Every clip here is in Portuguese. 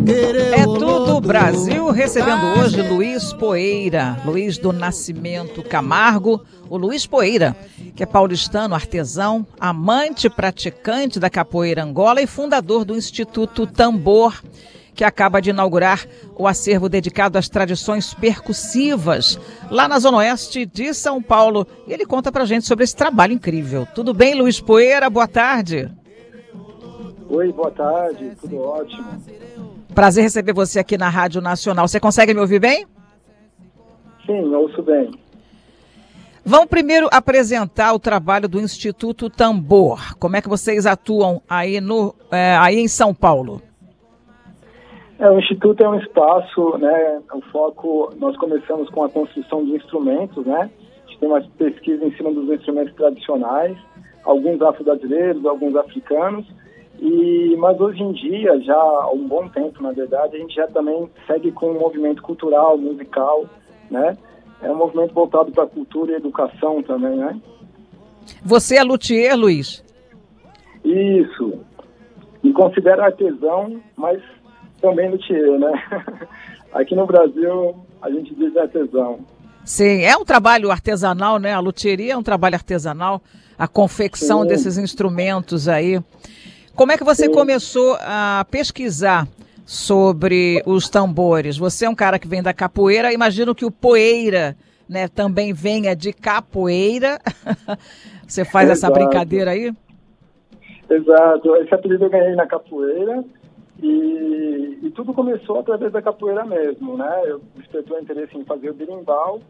É tudo Brasil, recebendo hoje Luiz Poeira, Luiz do Nascimento Camargo, o Luiz Poeira, que é paulistano, artesão, amante praticante da capoeira Angola e fundador do Instituto Tambor, que acaba de inaugurar o acervo dedicado às tradições percussivas, lá na Zona Oeste de São Paulo. E ele conta pra gente sobre esse trabalho incrível. Tudo bem, Luiz Poeira? Boa tarde. Oi, boa tarde, tudo ótimo. Prazer receber você aqui na Rádio Nacional. Você consegue me ouvir bem? Sim, ouço bem. Vamos primeiro apresentar o trabalho do Instituto Tambor. Como é que vocês atuam aí, aí em São Paulo? O Instituto é um espaço, né, o foco, nós começamos com a construção de instrumentos, né, a gente tem uma pesquisa em cima dos instrumentos tradicionais, alguns afro-brasileiros, alguns africanos, mas hoje em dia, já há um bom tempo, na verdade, a gente já também segue com um movimento cultural, musical, né, é um movimento voltado para a cultura e educação também, né. Você é luthier, Luiz? Isso, me considero artesão, mas também luthier, né? Aqui no Brasil, a gente diz artesão. Sim, é um trabalho artesanal, né? A luthieria é um trabalho artesanal, a confecção desses instrumentos aí. Como é que você começou a pesquisar sobre os tambores? Você é um cara que vem da capoeira, imagino que o Poeira, né, também venha de capoeira. Você faz essa brincadeira aí? Exato, esse apelido eu ganhei na capoeira. E tudo começou através da capoeira mesmo, né? Eu despertou interesse em fazer o berimbau,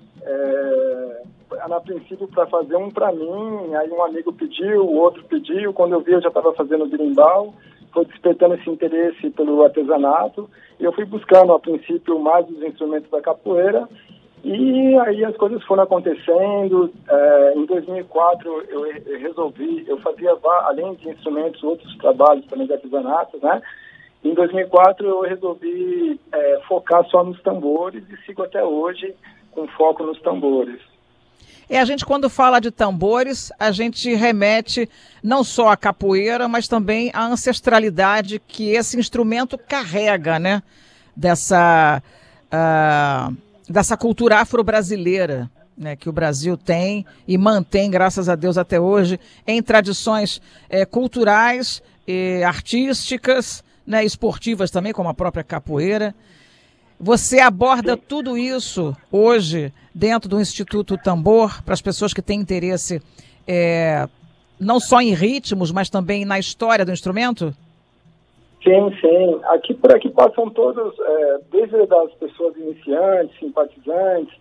a princípio para fazer um para mim, aí um amigo pediu, o outro pediu, quando eu vi eu já estava fazendo o berimbau, foi despertando esse interesse pelo artesanato, e eu fui buscando a princípio mais os instrumentos da capoeira, e aí as coisas foram acontecendo. Em 2004 eu fazia, além de instrumentos, outros trabalhos também de artesanato, né? Em 2004 eu resolvi focar só nos tambores e sigo até hoje com foco nos tambores. A gente, quando fala de tambores, a gente remete não só à capoeira, mas também à ancestralidade que esse instrumento carrega, né? Dessa cultura afro-brasileira, né, que o Brasil tem e mantém, graças a Deus, até hoje, em tradições culturais, artísticas, né, esportivas também, como a própria capoeira. Você aborda tudo isso hoje dentro do Instituto Tambor, para as pessoas que têm interesse não só em ritmos, mas também na história do instrumento? Sim. Por aqui passam todos, desde as pessoas iniciantes, simpatizantes,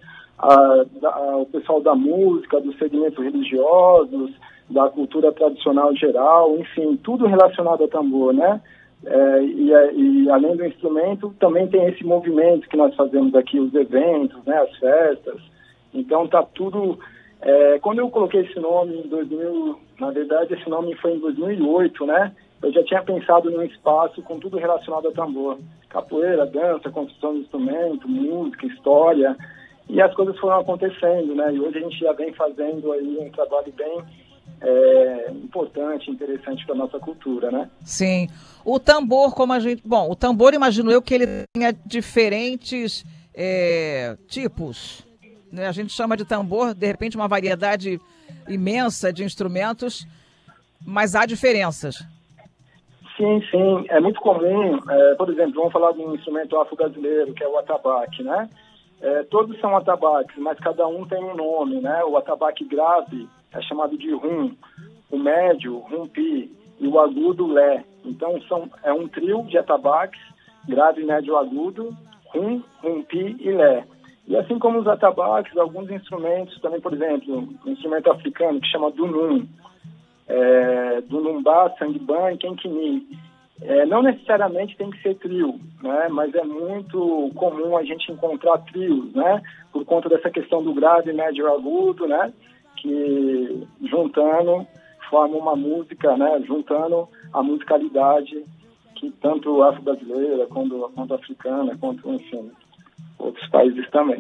o pessoal da música, dos segmentos religiosos, da cultura tradicional geral, enfim, tudo relacionado ao tambor, né? E além do instrumento, também tem esse movimento que nós fazemos aqui, os eventos, né, as festas. Então tá tudo... quando eu coloquei esse nome em 2000, na verdade esse nome foi em 2008, né? Eu já tinha pensado num espaço com tudo relacionado ao tambor. Capoeira, dança, construção de instrumento, música, história. E as coisas foram acontecendo, né? E hoje a gente já vem fazendo aí um trabalho bem importante, interessante para a nossa cultura, né? Sim. O tambor, como a gente... Bom, o tambor, imagino eu que ele tenha diferentes tipos, né? A gente chama de tambor, de repente, uma variedade imensa de instrumentos, mas há diferenças. Sim, é muito comum, por exemplo, vamos falar de um instrumento afro-brasileiro, que é o atabaque, né? Todos são atabaques, mas cada um tem um nome, né? O atabaque grave é chamado de rum, o médio, rumpi, e o agudo, lé. Então, é um trio de atabaques, grave, médio, agudo, rum, rumpi e lé. E assim como os atabaques, alguns instrumentos também, por exemplo, um instrumento africano que chama dunum, Dunumbá, Sangbã e Kenkini. Não necessariamente tem que ser trio, né? Mas é muito comum a gente encontrar trios, né? Por conta dessa questão do grave, médio e agudo, né? Que juntando formam uma música, né? Juntando a musicalidade que tanto afro-brasileira quanto africana, quanto, enfim, outros países também.